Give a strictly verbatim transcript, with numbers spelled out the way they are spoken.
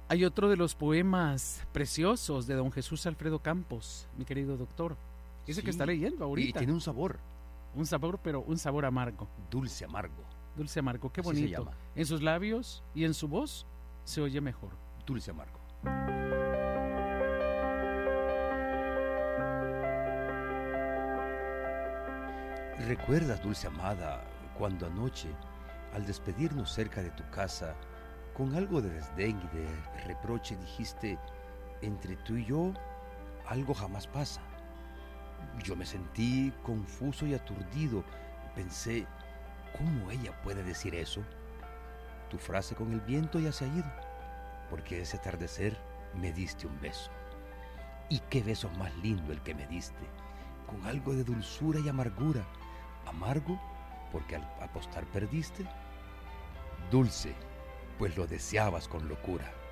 Hay otro de los poemas preciosos de don Jesús Alfredo Campos, mi querido doctor. Ese Sí, que está leyendo ahorita. Y tiene un sabor. Un sabor, pero un sabor amargo. Dulce amargo. Dulce amargo, qué Así se bonito. llama. En sus labios y en su voz se oye mejor. Dulce amargo. ¿Recuerdas, dulce amada, cuando anoche, al despedirnos cerca de tu casa, con algo de desdén y de reproche dijiste, entre tú y yo, algo jamás pasa? Yo me sentí confuso y aturdido. Pensé, ¿cómo ella puede decir eso? Tu frase con el viento ya se ha ido, porque ese atardecer me diste un beso. Y qué beso más lindo el que me diste, con algo de dulzura y amargura. Amargo, porque al apostar perdiste. Dulce, pues lo deseabas con locura.